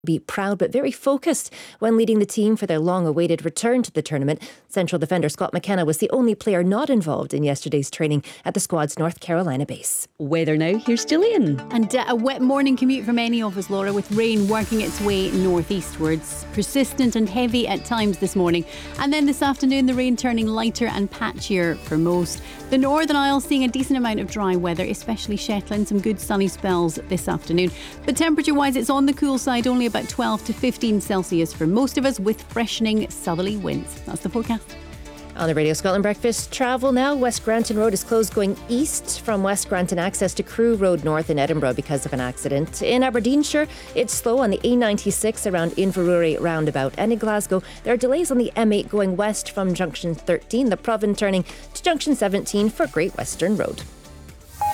Be proud but very focused when leading the team for their long-awaited return to the tournament. Central defender Scott McKenna was the only player not involved in yesterday's training at the squad's North Carolina base. Weather now, here's Gillian. And a wet morning commute for many of us, Laura, with rain working its way northeastwards. Persistent and heavy at times this morning. And then this afternoon, the rain turning lighter and patchier for most. The Northern Isles seeing a decent amount of dry weather, especially Shetland. Some good sunny spells this afternoon. But temperature-wise, it's on the cool side, only about 12 to 15 Celsius for most of us, with freshening southerly winds. That's the forecast. On the Radio Scotland Breakfast, travel now. West Granton Road is closed going east from West Granton access to Crewe Road North in Edinburgh because of an accident. In Aberdeenshire, it's slow on the A96 around Inverurie roundabout. And in Glasgow, there are delays on the M8 going west from Junction 13, the Provan turning to Junction 17 for Great Western Road.